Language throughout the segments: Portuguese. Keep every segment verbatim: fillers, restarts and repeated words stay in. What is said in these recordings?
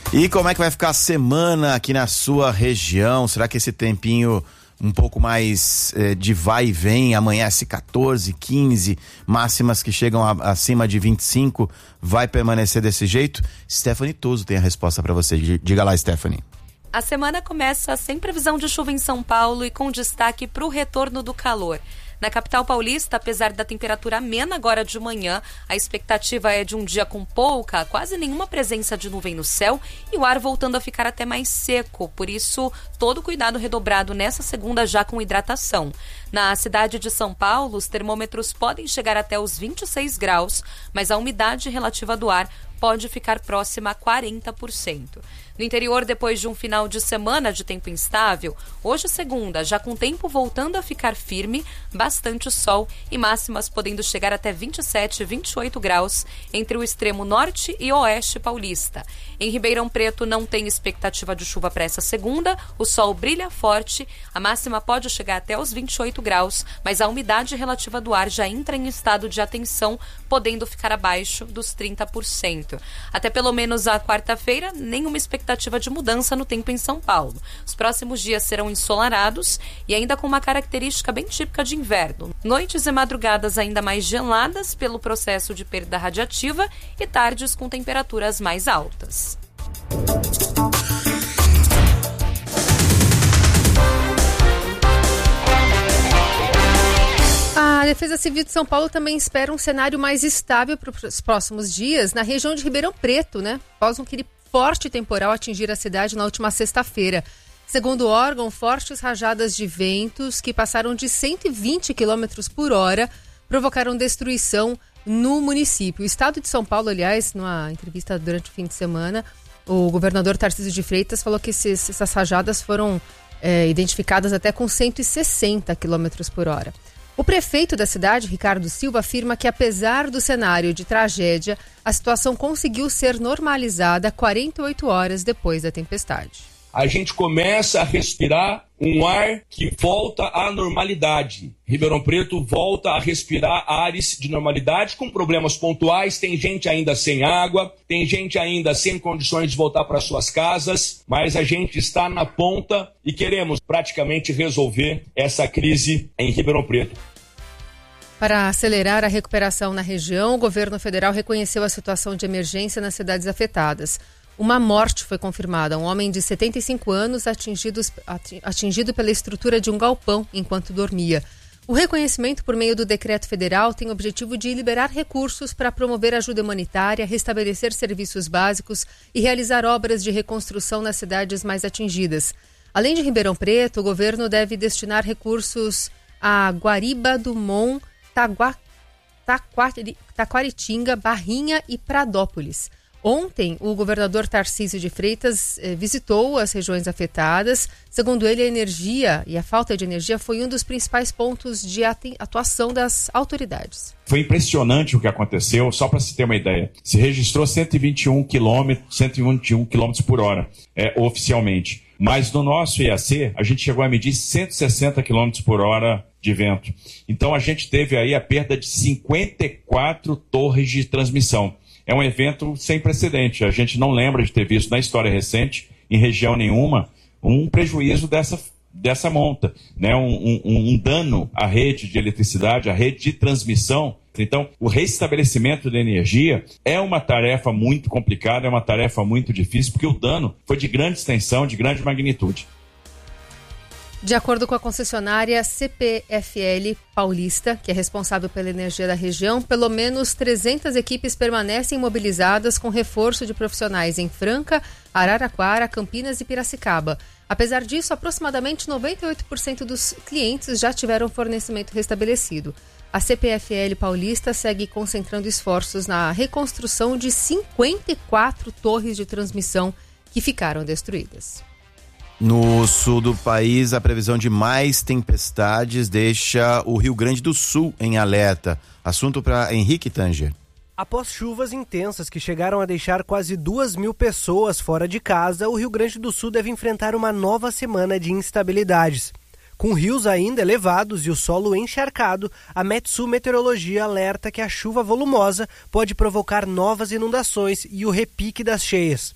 E como é que vai ficar a semana aqui na sua região? Será que esse tempinho um pouco mais eh, de vai e vem, amanhece quatorze, quinze, máximas que chegam a, acima de vinte e cinco, vai permanecer desse jeito? Stephanie Toso tem a resposta para você. Diga lá, Stephanie. A semana começa sem previsão de chuva em São Paulo e com destaque para o retorno do calor. Na capital paulista, apesar da temperatura amena agora de manhã, a expectativa é de um dia com pouca, quase nenhuma presença de nuvem no céu e o ar voltando a ficar até mais seco. Por isso, todo cuidado redobrado nessa segunda já com hidratação. Na cidade de São Paulo, os termômetros podem chegar até os vinte e seis graus, mas a umidade relativa do ar pode ficar próxima a quarenta por cento. No interior, depois de um final de semana de tempo instável, hoje segunda, já com o tempo voltando a ficar firme, bastante sol e máximas podendo chegar até vinte e sete, vinte e oito graus entre o extremo norte e oeste paulista. Em Ribeirão Preto não tem expectativa de chuva para essa segunda, o sol brilha forte, a máxima pode chegar até os vinte e oito graus, mas a umidade relativa do ar já entra em estado de atenção, podendo ficar abaixo dos trinta por cento. Até pelo menos a quarta-feira, nenhuma expectativa de mudança no tempo em São Paulo. Os próximos dias serão ensolarados e ainda com uma característica bem típica de inverno. Noites e madrugadas ainda mais geladas pelo processo de perda radiativa e tardes com temperaturas mais altas. A Defesa Civil de São Paulo também espera um cenário mais estável para os próximos dias na região de Ribeirão Preto, né? Após um forte temporal atingir a cidade na última sexta-feira. Segundo o órgão, fortes rajadas de ventos que passaram de cento e vinte quilômetros por hora provocaram destruição no município. O estado de São Paulo, aliás, numa entrevista durante o fim de semana, o governador Tarcísio de Freitas falou que esses, essas rajadas foram é, identificadas até com cento e sessenta quilômetros por hora. O prefeito da cidade, Ricardo Silva, afirma que apesar do cenário de tragédia, a situação conseguiu ser normalizada quarenta e oito horas depois da tempestade. A gente começa a respirar um ar que volta à normalidade. Ribeirão Preto volta a respirar ares de normalidade com problemas pontuais. Tem gente ainda sem água, tem gente ainda sem condições de voltar para suas casas, mas a gente está na ponta e queremos praticamente resolver essa crise em Ribeirão Preto. Para acelerar a recuperação na região, o governo federal reconheceu a situação de emergência nas cidades afetadas. Uma morte foi confirmada, um homem de setenta e cinco anos atingido, atingido pela estrutura de um galpão enquanto dormia. O reconhecimento por meio do decreto federal tem o objetivo de liberar recursos para promover ajuda humanitária, restabelecer serviços básicos e realizar obras de reconstrução nas cidades mais atingidas. Além de Ribeirão Preto, o governo deve destinar recursos a Guariba do Mon, Tagua, Taquaritinga, Barrinha e Pradópolis. Ontem, o governador Tarcísio de Freitas eh, visitou as regiões afetadas. Segundo ele, a energia e a falta de energia foi um dos principais pontos de atuação das autoridades. Foi impressionante o que aconteceu, só para se ter uma ideia. Se registrou cento e vinte e um quilômetros, cento e vinte e um quilômetros por hora, é, oficialmente. Mas no nosso I A C, a gente chegou a medir cento e sessenta quilômetros por hora de vento. Então a gente teve aí a perda de cinquenta e quatro torres de transmissão. É um evento sem precedente. A gente não lembra de ter visto na história recente, em região nenhuma, um prejuízo dessa, dessa monta, né? um, um, um dano à rede de eletricidade, à rede de transmissão. Então, o restabelecimento da energia é uma tarefa muito complicada, é uma tarefa muito difícil, porque o dano foi de grande extensão, de grande magnitude. De acordo com a concessionária C P F L Paulista, que é responsável pela energia da região, pelo menos trezentas equipes permanecem mobilizadas com reforço de profissionais em Franca, Araraquara, Campinas e Piracicaba. Apesar disso, aproximadamente noventa e oito por cento dos clientes já tiveram fornecimento restabelecido. A C P F L Paulista segue concentrando esforços na reconstrução de cinquenta e quatro torres de transmissão que ficaram destruídas. No sul do país, a previsão de mais tempestades deixa o Rio Grande do Sul em alerta. Assunto para Henrique Tanger. Após chuvas intensas que chegaram a deixar quase duas mil pessoas fora de casa, o Rio Grande do Sul deve enfrentar uma nova semana de instabilidades. Com rios ainda elevados e o solo encharcado, a Metsul Meteorologia alerta que a chuva volumosa pode provocar novas inundações e o repique das cheias.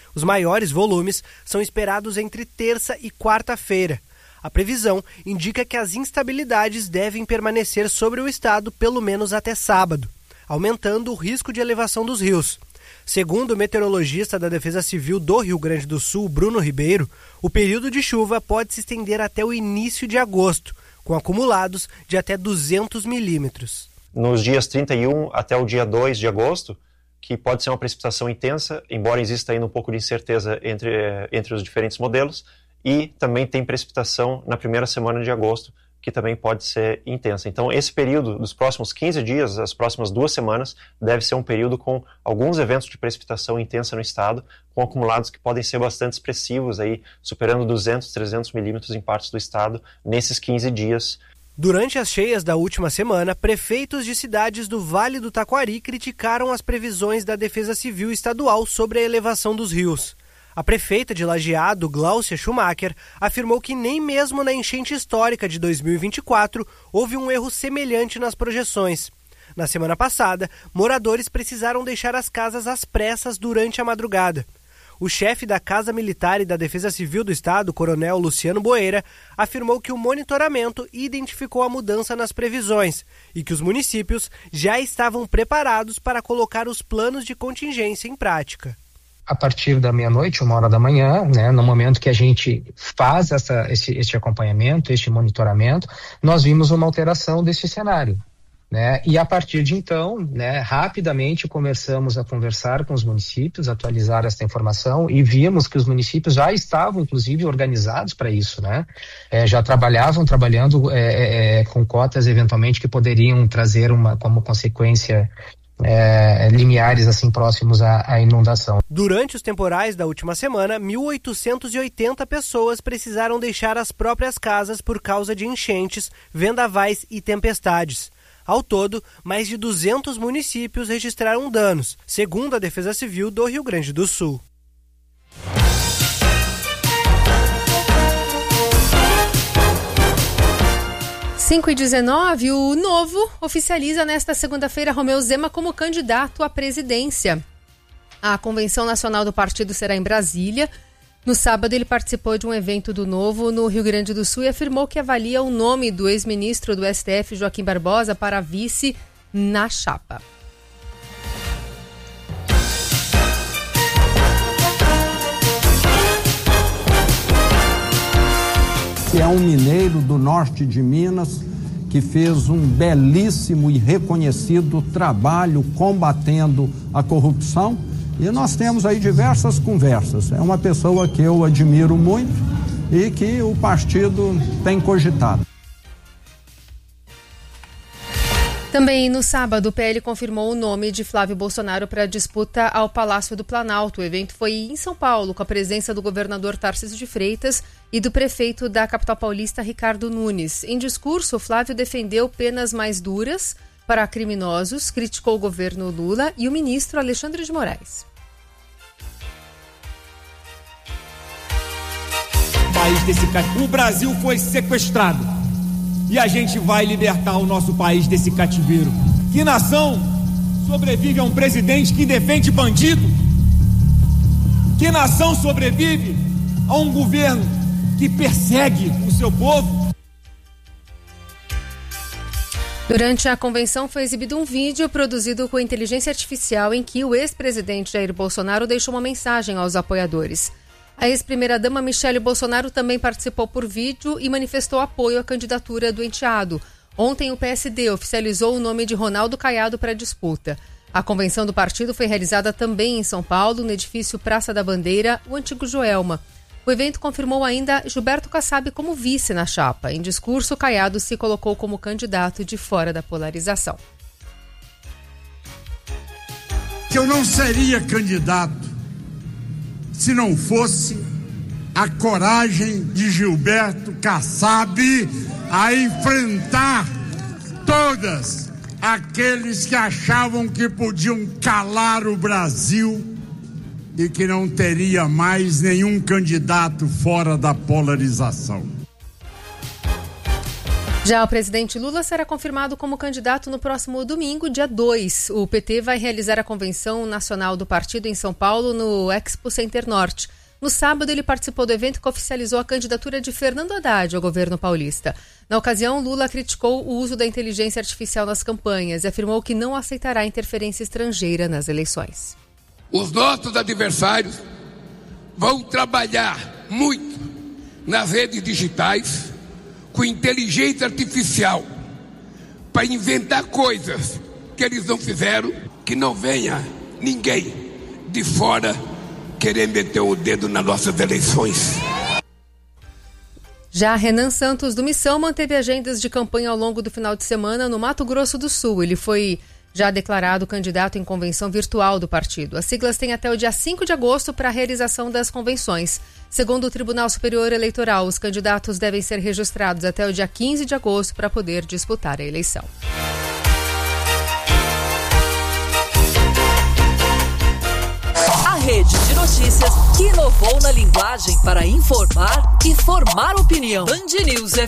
Os maiores volumes são esperados entre terça e quarta-feira. A previsão indica que as instabilidades devem permanecer sobre o estado pelo menos até sábado, aumentando o risco de elevação dos rios. Segundo o meteorologista da Defesa Civil do Rio Grande do Sul, Bruno Ribeiro, o período de chuva pode se estender até o início de agosto, com acumulados de até duzentos milímetros. Nos dias trinta e um até o dia dois de agosto, que pode ser uma precipitação intensa, embora exista ainda um pouco de incerteza entre, entre os diferentes modelos, e também tem precipitação na primeira semana de agosto, que também pode ser intensa. Então, esse período dos próximos quinze dias, as próximas duas semanas, deve ser um período com alguns eventos de precipitação intensa no estado, com acumulados que podem ser bastante expressivos, aí, superando duzentos, trezentos milímetros em partes do estado nesses quinze dias. Durante as cheias da última semana, prefeitos de cidades do Vale do Taquari criticaram as previsões da Defesa Civil Estadual sobre a elevação dos rios. A prefeita de Lajeado, Gláucia Schumacher, afirmou que nem mesmo na enchente histórica de dois mil e vinte e quatro houve um erro semelhante nas projeções. Na semana passada, moradores precisaram deixar as casas às pressas durante a madrugada. O chefe da Casa Militar e da Defesa Civil do Estado, Coronel Luciano Boeira, afirmou que o monitoramento identificou a mudança nas previsões e que os municípios já estavam preparados para colocar os planos de contingência em prática. A partir da meia-noite, uma hora da manhã, né, no momento que a gente faz essa, esse, este acompanhamento, este monitoramento, nós vimos uma alteração desse cenário. Né? E a partir de então, né, rapidamente começamos a conversar com os municípios, atualizar essa informação e vimos que os municípios já estavam, inclusive, organizados para isso, né? É, já trabalhavam, trabalhando é, é, com cotas, eventualmente, que poderiam trazer uma, como consequência, É, limiares assim próximos à, à inundação. Durante os temporais da última semana, mil oitocentas e oitenta pessoas precisaram deixar as próprias casas por causa de enchentes, vendavais e tempestades. Ao todo, mais de duzentos municípios registraram danos, segundo a Defesa Civil do Rio Grande do Sul. cinco e dezenove, o Novo oficializa nesta segunda-feira Romeu Zema como candidato à presidência. A Convenção Nacional do Partido será em Brasília. No sábado, ele participou de um evento do Novo no Rio Grande do Sul e afirmou que avalia o nome do ex-ministro do S T F, Joaquim Barbosa, para vice na chapa. Que é um mineiro do norte de Minas que fez um belíssimo e reconhecido trabalho combatendo a corrupção, e nós temos aí diversas conversas. É uma pessoa que eu admiro muito e que o partido tem cogitado. Também no sábado, o P L confirmou o nome de Flávio Bolsonaro para a disputa ao Palácio do Planalto. O evento foi em São Paulo, com a presença do governador Tarcísio de Freitas e do prefeito da capital paulista, Ricardo Nunes. Em discurso, Flávio defendeu penas mais duras para criminosos, criticou o governo Lula e o ministro Alexandre de Moraes. O Brasil foi sequestrado. E a gente vai libertar o nosso país desse cativeiro. Que nação sobrevive a um presidente que defende bandido? Que nação sobrevive a um governo que persegue o seu povo? Durante a convenção foi exibido um vídeo produzido com inteligência artificial em que o ex-presidente Jair Bolsonaro deixou uma mensagem aos apoiadores. A ex-primeira-dama Michele Bolsonaro também participou por vídeo e manifestou apoio à candidatura do enteado. Ontem, o P S D oficializou o nome de Ronaldo Caiado para a disputa. A convenção do partido foi realizada também em São Paulo, no edifício Praça da Bandeira, o antigo Joelma. O evento confirmou ainda Gilberto Kassab como vice na chapa. Em discurso, Caiado se colocou como candidato de fora da polarização. Eu não seria candidato se não fosse a coragem de Gilberto Kassab a enfrentar todas aqueles que achavam que podiam calar o Brasil e que não teria mais nenhum candidato fora da polarização. Já o presidente Lula será confirmado como candidato no próximo domingo, dia dois. O P T vai realizar a convenção nacional do partido em São Paulo, no Expo Center Norte. No sábado, ele participou do evento que oficializou a candidatura de Fernando Haddad ao governo paulista. Na ocasião, Lula criticou o uso da inteligência artificial nas campanhas e afirmou que não aceitará interferência estrangeira nas eleições. Os nossos adversários vão trabalhar muito nas redes digitais com inteligência artificial para inventar coisas que eles não fizeram, que não venha ninguém de fora querer meter o dedo nas nossas eleições. Já Renan Santos, do Missão, manteve agendas de campanha ao longo do final de semana no Mato Grosso do Sul. Ele foi já declarado candidato em convenção virtual do partido. As siglas têm até o dia cinco de agosto para a realização das convenções. Segundo o Tribunal Superior Eleitoral, os candidatos devem ser registrados até o dia quinze de agosto para poder disputar a eleição. A rede de notícias que inovou na linguagem para informar e formar opinião. Band News F M.